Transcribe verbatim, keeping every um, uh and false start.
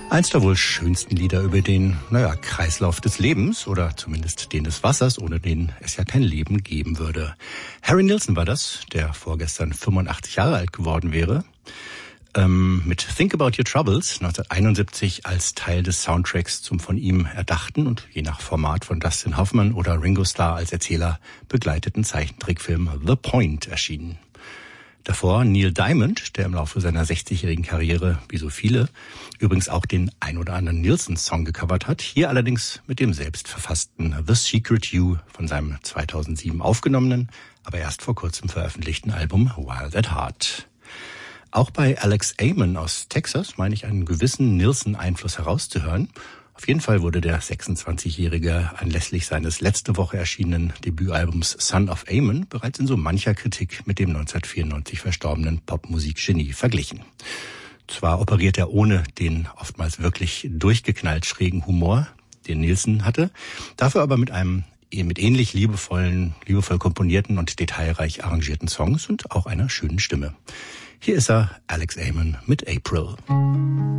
Eins der wohl schönsten Lieder über den, naja, Kreislauf des Lebens oder zumindest den des Wassers, ohne den es ja kein Leben geben würde. Harry Nilsson war das, der vorgestern fünfundachtzig Jahre alt geworden wäre. Ähm, mit Think About Your Troubles neunzehnhunderteinundsiebzig als Teil des Soundtracks zum von ihm erdachten und je nach Format von Dustin Hoffman oder Ringo Starr als Erzähler begleiteten Zeichentrickfilm The Point erschienen. Davor Neil Diamond, der im Laufe seiner sechzigjährigen Karriere, wie so viele, übrigens auch den ein oder anderen Nilsson-Song gecovert hat, hier allerdings mit dem selbstverfassten The Secret You von seinem zweitausendsieben aufgenommenen, aber erst vor kurzem veröffentlichten Album Wild at Heart. Auch bei Alex Amon aus Texas meine ich einen gewissen Nilsson-Einfluss herauszuhören. Auf jeden Fall wurde der sechsundzwanzigjährige anlässlich seines letzte Woche erschienenen Debütalbums Son of Amon bereits in so mancher Kritik mit dem neunzehnhundertvierundneunzig verstorbenen Popmusikgenie verglichen. Zwar operiert er ohne den oftmals wirklich durchgeknallt schrägen Humor, den Nilsson hatte, dafür aber mit einem mit ähnlich liebevollen, liebevoll komponierten und detailreich arrangierten Songs und auch einer schönen Stimme. Hier ist er, Alex Amon mit April.